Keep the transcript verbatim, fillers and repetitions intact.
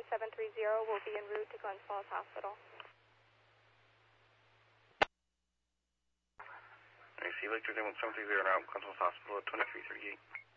seven three zero will be en route to Glens Falls Hospital. I see Victor Demon seven three zero now, Glens Falls Hospital at twenty-three thirty-eight.